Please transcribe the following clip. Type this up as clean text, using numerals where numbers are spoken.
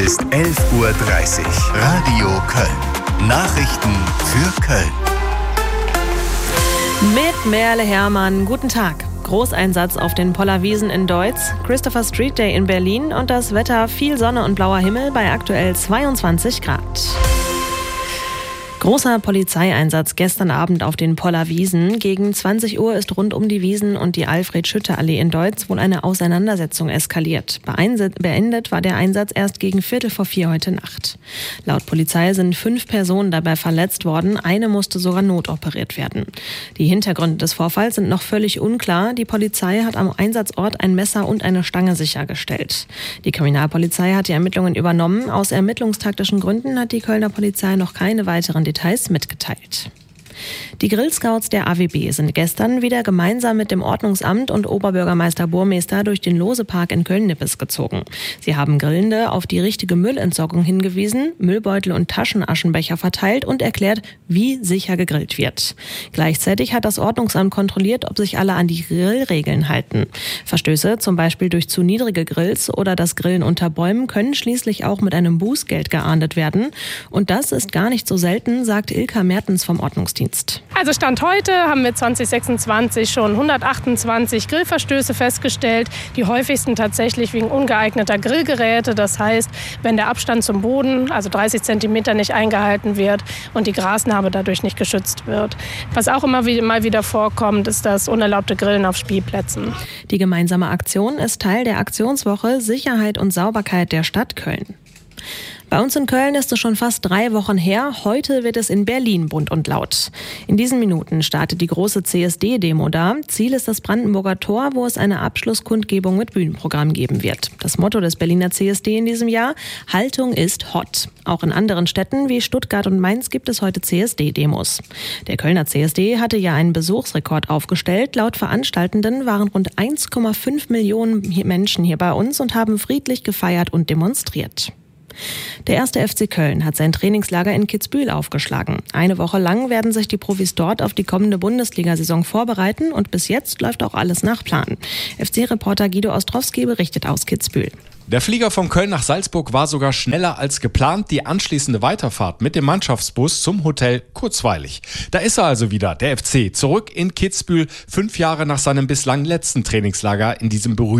Ist 11:30 Uhr. Radio Köln. Nachrichten für Köln. Mit Merle Herrmann, guten Tag. Großeinsatz auf den Pollerwiesen in Deutz, Christopher Street Day in Berlin und das Wetter viel Sonne und blauer Himmel bei aktuell 22 Grad. Großer Polizeieinsatz gestern Abend auf den Pollerwiesen. Gegen 20 Uhr ist rund um die Wiesen und die Alfred-Schütte-Allee in Deutz wohl eine Auseinandersetzung eskaliert. Beendet war der Einsatz erst gegen 3:45 heute Nacht. Laut Polizei sind 5 Personen dabei verletzt worden. Eine musste sogar notoperiert werden. Die Hintergründe des Vorfalls sind noch völlig unklar. Die Polizei hat am Einsatzort ein Messer und eine Stange sichergestellt. Die Kriminalpolizei hat die Ermittlungen übernommen. Aus ermittlungstaktischen Gründen hat die Kölner Polizei noch keine weiteren Details mitgeteilt. Die Grillscouts der AWB sind gestern wieder gemeinsam mit dem Ordnungsamt und Oberbürgermeister Burmester durch den Lose-Park in Köln-Nippes gezogen. Sie haben Grillende auf die richtige Müllentsorgung hingewiesen, Müllbeutel und Taschenaschenbecher verteilt und erklärt, wie sicher gegrillt wird. Gleichzeitig hat das Ordnungsamt kontrolliert, ob sich alle an die Grillregeln halten. Verstöße, zum Beispiel durch zu niedrige Grills oder das Grillen unter Bäumen, können schließlich auch mit einem Bußgeld geahndet werden. Und das ist gar nicht so selten, sagt Ilka Mertens vom Ordnungsdienst. Also Stand heute haben wir 2026 schon 128 Grillverstöße festgestellt. Die häufigsten tatsächlich wegen ungeeigneter Grillgeräte. Das heißt, wenn der Abstand zum Boden, also 30 Zentimeter, nicht eingehalten wird und die Grasnarbe dadurch nicht geschützt wird. Was auch immer mal wieder vorkommt, ist das unerlaubte Grillen auf Spielplätzen. Die gemeinsame Aktion ist Teil der Aktionswoche Sicherheit und Sauberkeit der Stadt Köln. Bei uns in Köln ist es schon fast 3 Wochen her. Heute wird es in Berlin bunt und laut. In diesen Minuten startet die große CSD-Demo da. Ziel ist das Brandenburger Tor, wo es eine Abschlusskundgebung mit Bühnenprogramm geben wird. Das Motto des Berliner CSD in diesem Jahr: Haltung ist hot. Auch in anderen Städten wie Stuttgart und Mainz gibt es heute CSD-Demos. Der Kölner CSD hatte ja einen Besuchsrekord aufgestellt. Laut Veranstaltenden waren rund 1,5 Millionen Menschen hier bei uns und haben friedlich gefeiert und demonstriert. Der 1. FC Köln hat sein Trainingslager in Kitzbühel aufgeschlagen. Eine Woche lang werden sich die Profis dort auf die kommende Bundesliga-Saison vorbereiten und bis jetzt läuft auch alles nach Plan. FC-Reporter Guido Ostrowski berichtet aus Kitzbühel. Der Flieger von Köln nach Salzburg war sogar schneller als geplant. Die anschließende Weiterfahrt mit dem Mannschaftsbus zum Hotel kurzweilig. Da ist er also wieder, der FC, zurück in Kitzbühel, 5 Jahre nach seinem bislang letzten Trainingslager in diesem berühmten